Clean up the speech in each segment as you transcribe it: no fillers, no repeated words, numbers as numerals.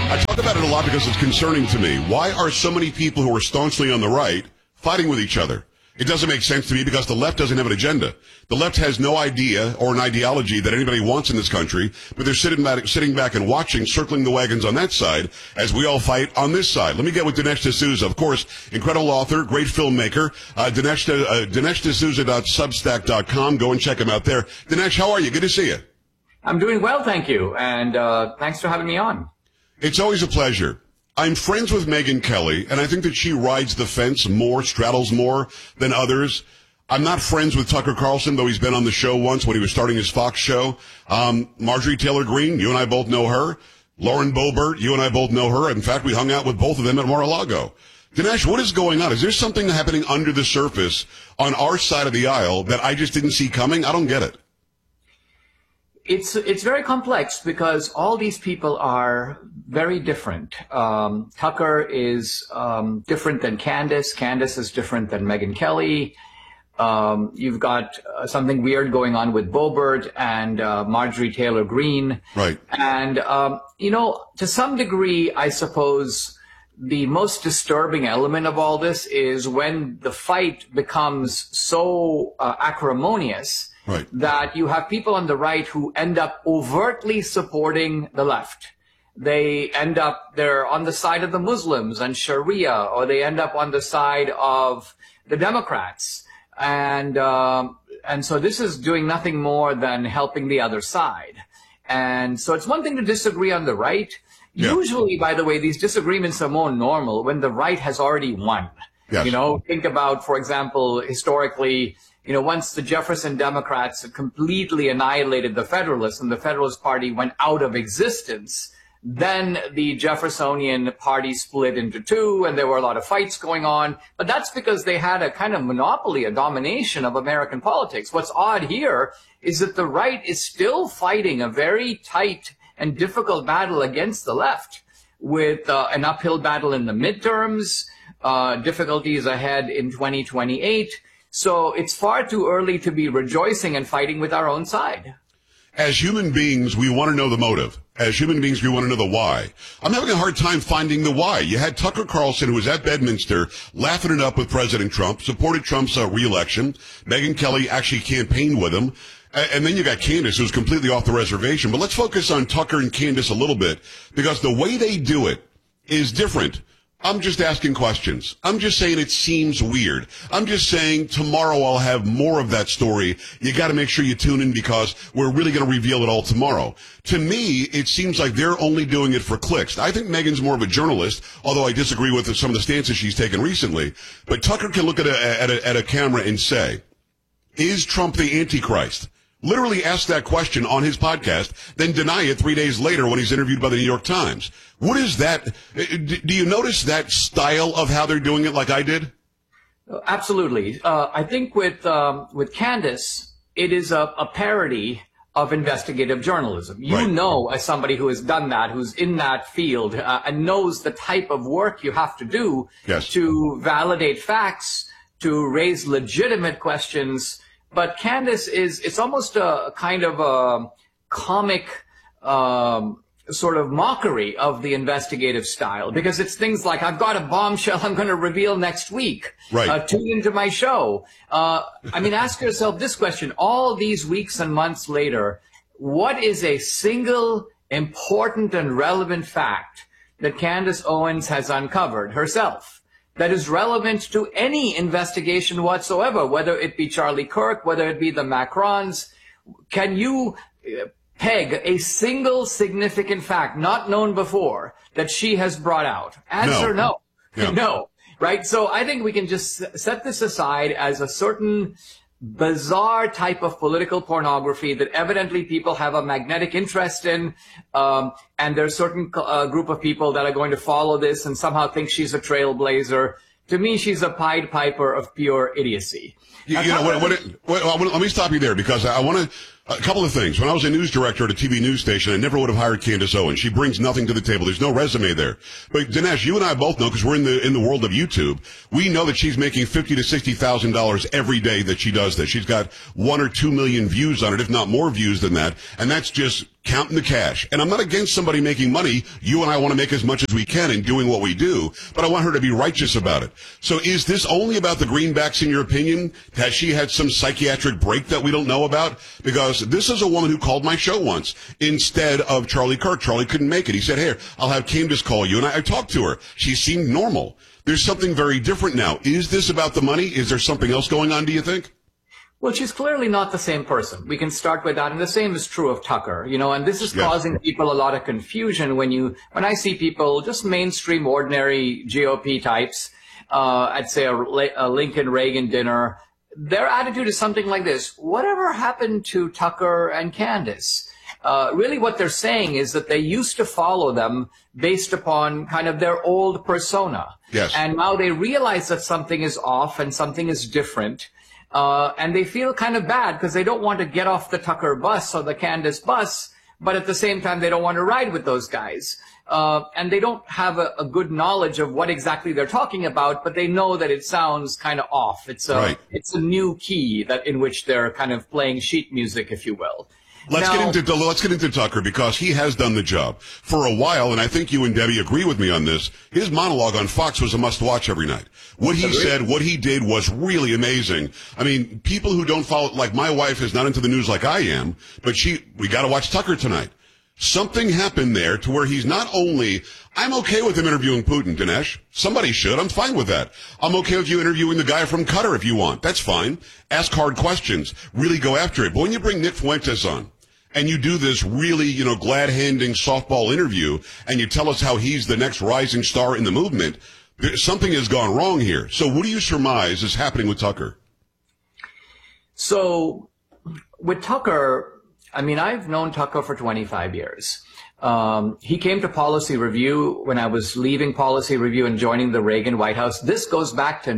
I talk about it a lot because it's concerning to me. Why are so many people who are staunchly on the right fighting with each other? It doesn't make sense to me because the left doesn't have an agenda. The left has no idea or an ideology that anybody wants in this country, but they're sitting back and watching, circling the wagons on that side as we all fight on this side. Let me get with Dinesh D'Souza, of course, incredible author, great filmmaker, DineshD'Souza.substack.com. Go and check him out there. Dinesh, how are you? Good to see you. I'm doing well, thank you, and thanks for having me on. It's always a pleasure. I'm friends with Megyn Kelly, and I think that she rides the fence more, straddles more than others. I'm not friends with Tucker Carlson, though he's been on the show once when he was starting his Fox show. Marjorie Taylor Greene, you and I both know her. Lauren Boebert, you and I both know her. In fact, we hung out with both of them at Mar-a-Lago. Dinesh, what is going on? Is there something happening under the surface on our side of the aisle that I just didn't see coming? I don't get it. It's very complex because all these people are very different. Tucker is different than Candace. Candace is different than Megyn Kelly. You've got something weird going on with Boebert and Marjorie Taylor Greene. Right. And, to some degree, I suppose the most disturbing element of all this is when the fight becomes so acrimonious. Right. That you have people on the right who end up overtly supporting the left. They're on the side of the Muslims and Sharia, or they end up on the side of the Democrats. And so this is doing nothing more than helping the other side. And so it's one thing to disagree on the right. Yeah. Usually, by the way, these disagreements are more normal when the right has already won. Yes. Think about, for example, historically, once the Jefferson Democrats had completely annihilated the Federalists and the Federalist Party went out of existence, then the Jeffersonian Party split into two and there were a lot of fights going on. But that's because they had a kind of monopoly, a domination of American politics. What's odd here is that the right is still fighting a very tight and difficult battle against the left with an uphill battle in the midterms, difficulties ahead in 2028. So it's far too early to be rejoicing and fighting with our own side. As human beings, we want to know the motive. As human beings, we want to know the why. I'm having a hard time finding the why. You had Tucker Carlson, who was at Bedminster, laughing it up with President Trump, supported Trump's re-election. Megyn Kelly actually campaigned with him. And then you got Candace, who's completely off the reservation. But let's focus on Tucker and Candace a little bit, because the way they do it is different. I'm just asking questions. I'm just saying it seems weird. I'm just saying tomorrow I'll have more of that story. You got to make sure you tune in because we're really going to reveal it all tomorrow. To me, it seems like they're only doing it for clicks. I think Megyn's more of a journalist, although I disagree with some of the stances she's taken recently. But Tucker can look at a camera and say, is Trump the Antichrist? Literally ask that question on his podcast, then deny it 3 days later when he's interviewed by the New York Times. What is that? Do you notice that style of how they're doing it like I did? Absolutely. I think with Candace, it is a parody of investigative journalism. You Right. know, as somebody who has done that, who's in that field, and knows the type of work you have to do Yes. to validate facts, to raise legitimate questions. But Candace it's almost a kind of a comic, sort of mockery of the investigative style, because it's things like, I've got a bombshell I'm going to reveal next week. Right. Tune into my show. Ask yourself this question. All these weeks and months later, what is a single important and relevant fact that Candace Owens has uncovered herself that is relevant to any investigation whatsoever, whether it be Charlie Kirk, whether it be the Macrons? Can you peg a single significant fact not known before that she has brought out? Answer no. Yeah. No. Right? So I think we can just set this aside as a certain bizarre type of political pornography that evidently people have a magnetic interest in, and there's a certain group of people that are going to follow this and somehow think she's a trailblazer. To me, she's a Pied Piper of pure idiocy. Let me stop you there because I want A couple of things. When I was a news director at a TV news station, I never would have hired Candace Owens. She brings nothing to the table. There's no resume there. But Dinesh, you and I both know, because we're in the world of YouTube, we know that she's making $50,000 to $60,000 every day that she does this. She's got 1 or 2 million views on it, if not more views than that, and that's just counting the cash. And I'm not against somebody making money. You and I want to make as much as we can in doing what we do, but I want her to be righteous about it. So is this only about the greenbacks in your opinion? Has she had some psychiatric break that we don't know about? Because this is a woman who called my show once instead of Charlie Kirk. Charlie couldn't make it. He said, here, I'll have Candace call you. And I talked to her. She seemed normal. There's something very different now. Is this about the money? Is there something else going on, do you think? Well, she's clearly not the same person. We can start with that. And the same is true of Tucker, you know, and this is causing people a lot of confusion when I see people, just mainstream, ordinary GOP types, I'd say a Lincoln Reagan dinner, their attitude is something like this. Whatever happened to Tucker and Candace? Really what they're saying is that they used to follow them based upon kind of their old persona. Yes. And now they realize that something is off and something is different. And they feel kind of bad because they don't want to get off the Tucker bus or the Candace bus, but at the same time, they don't want to ride with those guys. And they don't have a good knowledge of what exactly they're talking about, but they know that it sounds kind of off. It's a new key in which they're kind of playing sheet music, if you will. Let's get into Tucker, because he has done the job for a while, and I think you and Debbie agree with me on this. His monologue on Fox was a must-watch every night. What he said, what he did was really amazing. I mean, people who don't follow, like my wife is not into the news like I am, but we got to watch Tucker tonight. Something happened there to where he's not only, I'm okay with him interviewing Putin, Dinesh. Somebody should. I'm fine with that. I'm okay with you interviewing the guy from Qatar if you want. That's fine. Ask hard questions. Really go after it. But when you bring Nick Fuentes on, and you do this really, glad-handing softball interview, and you tell us how he's the next rising star in the movement, something has gone wrong here. So what do you surmise is happening with Tucker? So with Tucker, I mean, I've known Tucker for 25 years. He came to Policy Review when I was leaving Policy Review and joining the Reagan White House. This goes back to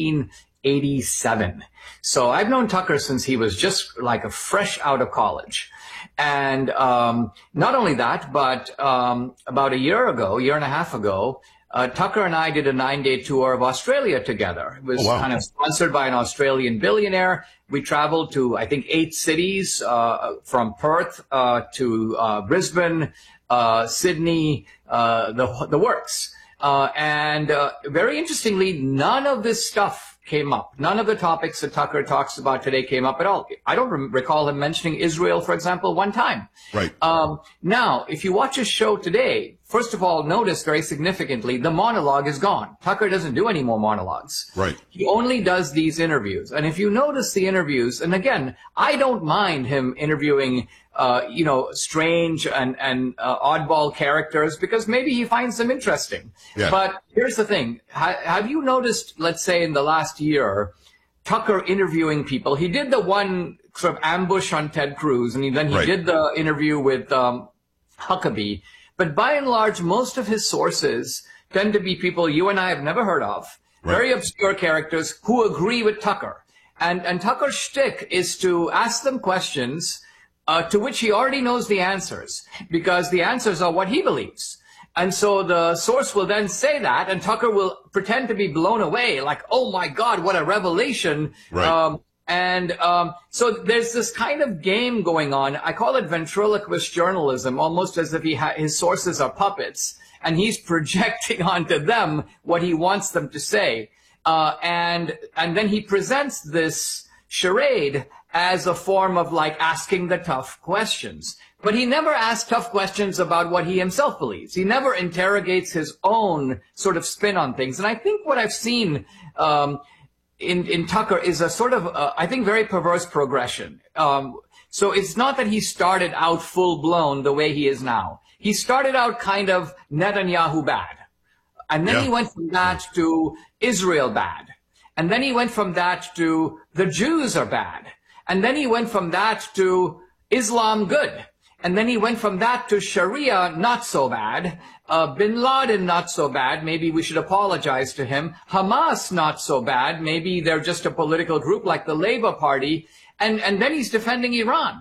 1987. So I've known Tucker since he was just like a fresh out of college. And not only that, but about a year and a half ago, Tucker and I did a 9-day tour of Australia together. It was kind of sponsored by an Australian billionaire. We traveled to, I think, 8 cities, from Perth to Brisbane, Sydney, the works. And very interestingly, none of this stuff came up. None of the topics that Tucker talks about today came up at all. I don't recall him mentioning Israel, for example, one time. Right. Now, if you watch his show today, first of all, notice very significantly, the monologue is gone. Tucker doesn't do any more monologues. Right. He only does these interviews. And if you notice the interviews, and again, I don't mind him interviewing strange and oddball characters, because maybe he finds them interesting. Yeah. But here's the thing. Have you noticed, let's say in the last year, Tucker interviewing people? He did the one sort of ambush on Ted Cruz, and then he did the interview with Huckabee. But by and large, most of his sources tend to be people you and I have never heard of, very obscure characters who agree with Tucker. And Tucker's shtick is to ask them questions to which he already knows the answers, because the answers are what he believes. And so the source will then say that, and Tucker will pretend to be blown away, like, oh my God, what a revelation. Right. So there's this kind of game going on. I call it ventriloquist journalism, almost as if his sources are puppets, and he's projecting onto them what he wants them to say. And then he presents this charade as a form of like asking the tough questions. But he never asks tough questions about what he himself believes. He never interrogates his own sort of spin on things. And I think what I've seen in Tucker is a sort of, I think, very perverse progression. So it's not that he started out full-blown the way he is now. He started out kind of Netanyahu bad. And then he went from that to Israel bad. And then he went from that to the Jews are bad. And then he went from that to Islam good. And then he went from that to Sharia not so bad. Bin Laden not so bad. Maybe we should apologize to him. Hamas not so bad. Maybe they're just a political group like the Labour Party. and then he's defending Iran.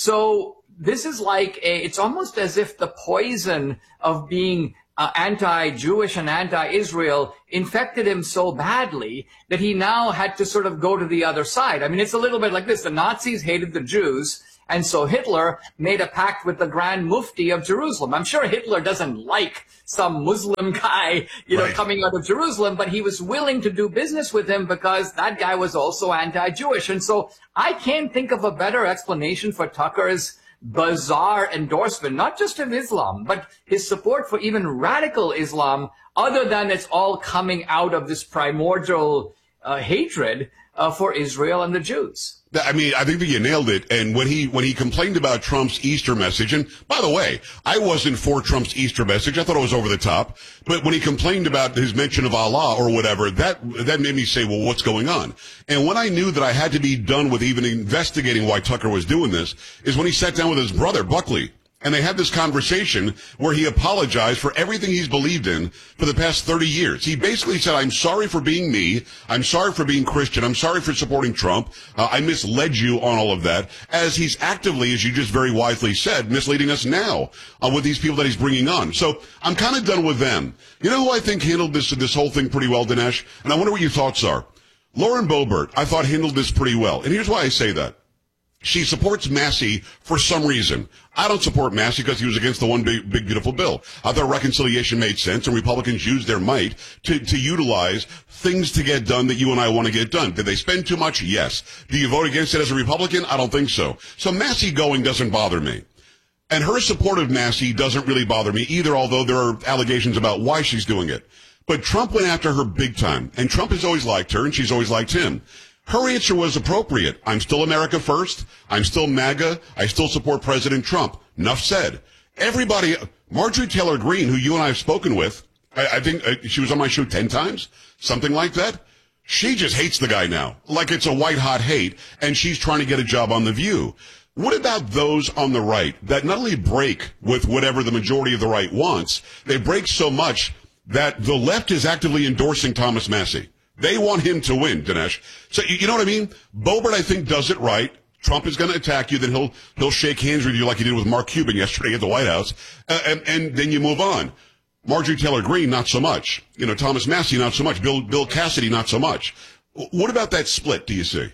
So this is like it's almost as if the poison of being anti-Jewish and anti-Israel infected him so badly that he now had to sort of go to the other side. I mean, it's a little bit like this. The Nazis hated the Jews, and so Hitler made a pact with the Grand Mufti of Jerusalem. I'm sure Hitler doesn't like some Muslim guy, Right. coming out of Jerusalem, but he was willing to do business with him because that guy was also anti-Jewish. And so I can't think of a better explanation for Tucker's bizarre endorsement, not just of Islam, but his support for even radical Islam, other than it's all coming out of this primordial hatred for Israel and the Jews. I mean, I think that you nailed it. And when he complained about Trump's Easter message, and by the way, I wasn't for Trump's Easter message. I thought it was over the top. But when he complained about his mention of Allah or whatever, that made me say, well, what's going on? And when I knew that I had to be done with even investigating why Tucker was doing this is when he sat down with his brother, Buckley. And they had this conversation where he apologized for everything he's believed in for the past 30 years. He basically said, I'm sorry for being me. I'm sorry for being Christian. I'm sorry for supporting Trump. I misled you on all of that, as he's actively, as you just very wisely said, misleading us now with these people that he's bringing on. So I'm kind of done with them. You know who I think handled this whole thing pretty well, Dinesh? And I wonder what your thoughts are. Lauren Boebert, I thought, handled this pretty well. And here's why I say that. She supports Massey for some reason. I don't support Massey because he was against the one big beautiful bill. I thought reconciliation made sense, and Republicans used their might to utilize things to get done that you and I want to get done. Did they spend too much? Yes. Do you vote against it as a Republican? I don't think so. So Massey going doesn't bother me. And her support of Massey doesn't really bother me either, although there are allegations about why she's doing it. But Trump went after her big time, and Trump has always liked her, and she's always liked him. Her answer was appropriate. I'm still America first. I'm still MAGA. I still support President Trump. Enough said. Everybody, Marjorie Taylor Greene, who you and I have spoken with, I think she was on my show 10 times, something like that. She just hates the guy now, like it's a white hot hate, and she's trying to get a job on The View. What about those on the right that not only break with whatever the majority of the right wants, they break so much that the left is actively endorsing Thomas Massey? They want him to win, Dinesh. So you know what I mean? Boebert, I think, does it right. Trump is going to attack you, then he'll shake hands with you like he did with Mark Cuban yesterday at the White House, and then you move on. Marjorie Taylor Greene, not so much. Thomas Massey, not so much. Bill Cassidy, not so much. What about that split, do you see?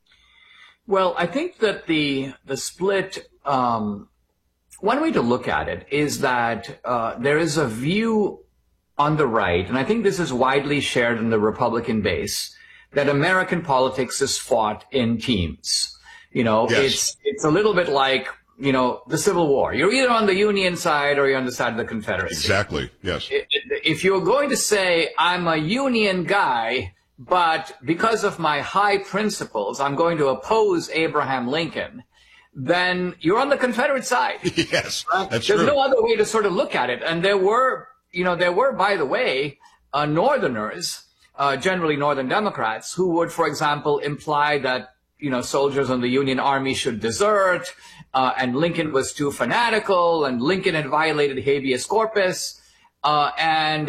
Well, I think that the split, one way to look at it is that there is a view on the right, and I think this is widely shared in the Republican base, that American politics is fought in teams. Yes. It's a little bit like, the Civil War. You're either on the Union side or you're on the side of the Confederacy. Exactly, yes. If you're going to say, I'm a Union guy, but because of my high principles, I'm going to oppose Abraham Lincoln, then you're on the Confederate side. Yes, right? that's There's true. no other way to sort of look at it. And there were, by the way, Northerners, generally Northern Democrats, who would, for example, imply that, soldiers in the Union Army should desert, and Lincoln was too fanatical, and Lincoln had violated habeas corpus, and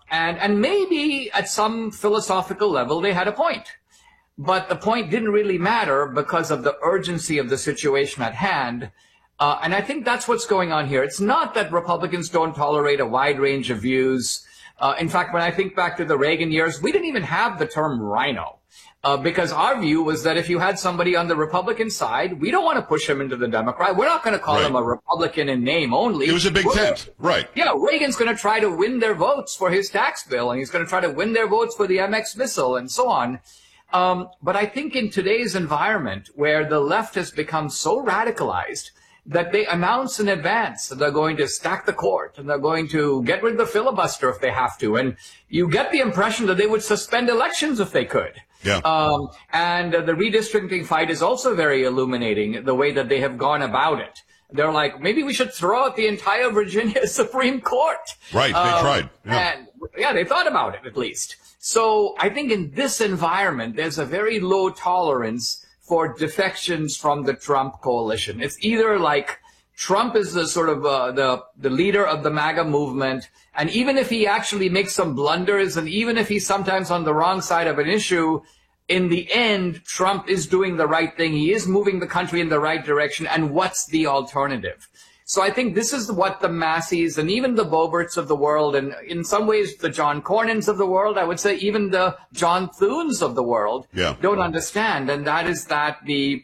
maybe at some philosophical level they had a point. But the point didn't really matter because of the urgency of the situation at hand. And I think that's what's going on here. It's not that Republicans don't tolerate a wide range of views. In fact, when I think back to the Reagan years, we didn't even have the term rhino. Because our view was that if you had somebody on the Republican side, we don't want to push him into the Democrat. We're not going to call him a Republican in name only. It was a big tent, right? Yeah, Reagan's going to try to win their votes for his tax bill, and he's going to try to win their votes for the MX missile and so on. But I think in today's environment, where the left has become so radicalized that they announce in advance that they're going to stack the court and they're going to get rid of the filibuster if they have to, and you get the impression that they would suspend elections if they could. Yeah. And the redistricting fight is also very illuminating, the way that they have gone about it. They're like, maybe we should throw out the entire Virginia Supreme Court. Right, they tried. Yeah. And they thought about it at least. So I think in this environment, there's a very low tolerance for defections from the Trump coalition. It's either like Trump is the sort of the leader of the MAGA movement, and even if he actually makes some blunders, and even if he's sometimes on the wrong side of an issue, in the end, Trump is doing the right thing. He is moving the country in the right direction. And what's the alternative? So I think this is what the Masseys and even the Boeberts of the world, and in some ways the John Cornyn's of the world, I would say even the John Thunes of the world, don't understand. And that is that the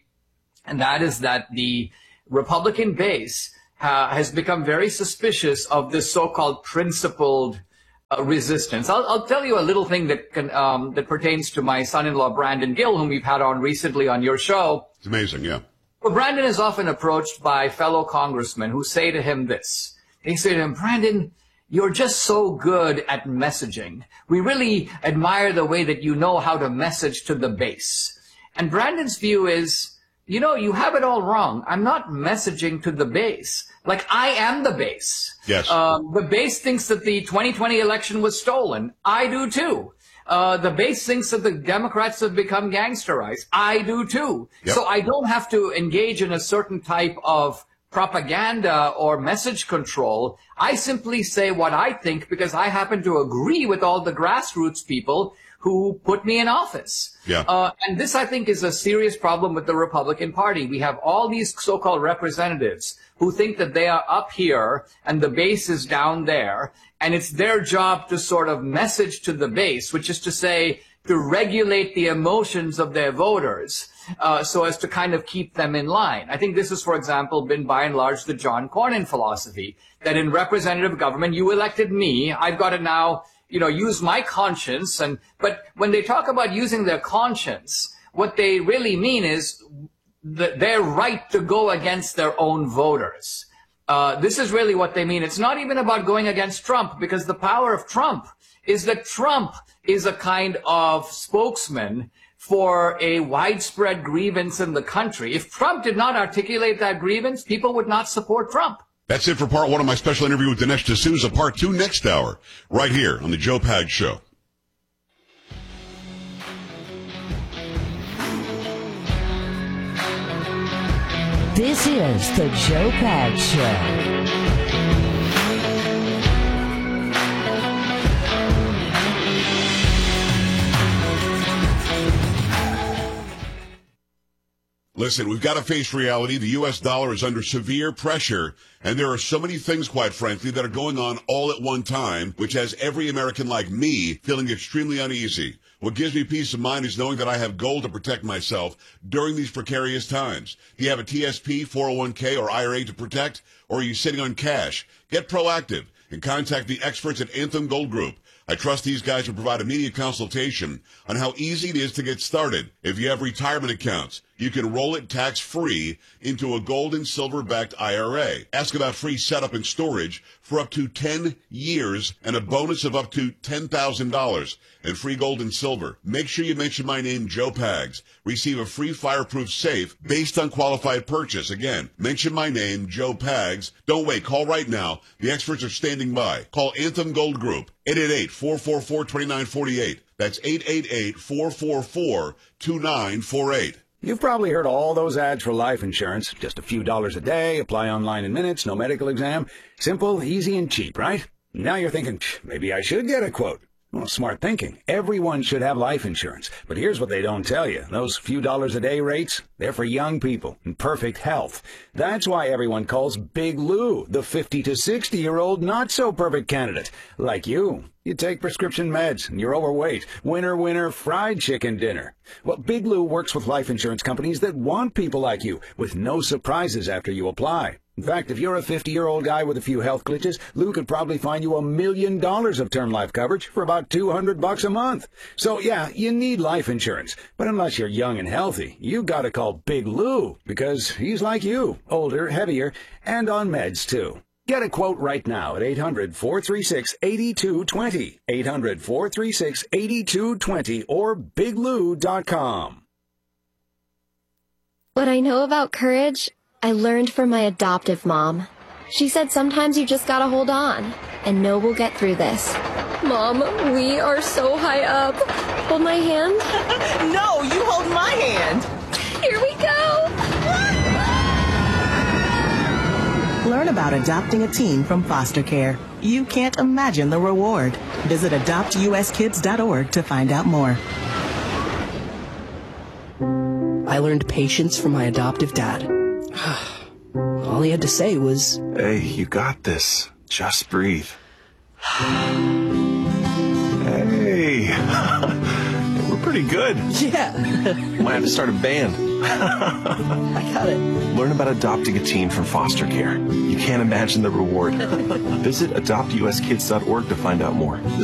Republican base has become very suspicious of this so-called principled resistance. I'll tell you a little thing that that pertains to my son-in-law, Brandon Gill, whom we've had on recently on your show. It's amazing, yeah. Well, Brandon is often approached by fellow congressmen who say to him this. They say to him, Brandon, you're just so good at messaging. We really admire the way that you know how to message to the base. And Brandon's view is, you know, you have it all wrong. I'm not messaging to the base. Like, I am the base. Yes. The base thinks that the 2020 election was stolen. I do too. The base thinks that the Democrats have become gangsterized. I do too. Yep. So I don't have to engage in a certain type of propaganda or message control. I simply say what I think because I happen to agree with all the grassroots people who put me in office. Yeah. And this, I think, is a serious problem with the Republican Party. We have all these so-called representatives who think that they are up here and the base is down there. And it's their job to sort of message to the base, which is to say, to regulate the emotions of their voters, so as to kind of keep them in line. I think this has, for example, been by and large the John Cornyn philosophy, that in representative government, you elected me, I've got to now, you know, use my conscience. But when they talk about using their conscience, what they really mean is their right to go against their own voters. This is really what they mean. It's not even about going against Trump, because the power of Trump is that Trump is a kind of spokesman for a widespread grievance in the country. If Trump did not articulate that grievance, people would not support Trump. That's it for part one of my special interview with Dinesh D'Souza. Part two next hour, right here on the Joe Pags Show. This is the Joe Pags Show. Listen, we've got to face reality. The U.S. dollar is under severe pressure, and there are so many things, quite frankly, that are going on all at one time, which has every American like me feeling extremely uneasy. What gives me peace of mind is knowing that I have gold to protect myself during these precarious times. Do you have a TSP, 401k, or IRA to protect, or are you sitting on cash? Get proactive and contact the experts at Anthem Gold Group. I trust these guys will provide immediate consultation on how easy it is to get started. If you have retirement accounts, you can roll it tax-free into a gold and silver-backed IRA. Ask about free setup and storage for up to 10 years and a bonus of up to $10,000 and free gold and silver. Make sure you mention my name, Joe Pags. Receive a free fireproof safe based on qualified purchase. Again, mention my name, Joe Pags. Don't wait. Call right now. The experts are standing by. Call Anthem Gold Group, 888-444-2948. That's 888-444-2948. You've probably heard all those ads for life insurance. Just a few dollars a day, apply online in minutes, no medical exam. Simple, easy, and cheap, right? Now you're thinking, maybe I should get a quote. Well, smart thinking. Everyone should have life insurance. But here's what they don't tell you. Those few dollars a day rates, they're for young people in perfect health. That's why everyone calls Big Lou the 50 to 60-year-old not-so-perfect candidate. Like you. You take prescription meds, and you're overweight. Winner, winner, fried chicken dinner. Well, Big Lou works with life insurance companies that want people like you, with no surprises after you apply. In fact, if you're a 50-year-old guy with a few health glitches, Lou could probably find you $1 million of term life coverage for about $200 a month. So, yeah, you need life insurance. But unless you're young and healthy, you gotta call Big Lou, because he's like you, older, heavier, and on meds, too. Get a quote right now at 800-436-8220, 800-436-8220, or biglou.com. What I know about courage, I learned from my adoptive mom. She said sometimes you just gotta hold on and know we'll get through this. Mom, we are so high up. Hold my hand. No, you hold my hand. Here we go. Learn about adopting a teen from foster care. You can't imagine the reward. Visit adoptuskids.org to find out more. I learned patience from my adoptive dad. All he had to say was, "Hey, you got this. Just breathe." Hey, we're pretty good. yeah, Might have to start a band. I got it. Learn about adopting a teen from foster care. You can't imagine the reward. Visit adoptuskids.org to find out more.